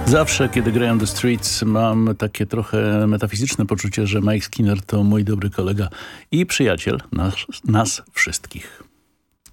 Zawsze, kiedy grają The Streets, mam takie trochę metafizyczne poczucie, że Mike Skinner to mój dobry kolega i przyjaciel nas wszystkich.